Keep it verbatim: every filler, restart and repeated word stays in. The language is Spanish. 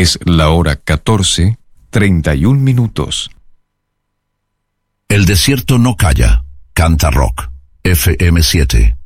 Es la hora catorce, treinta y un minutos. El desierto no calla. Canta Rock. F M siete.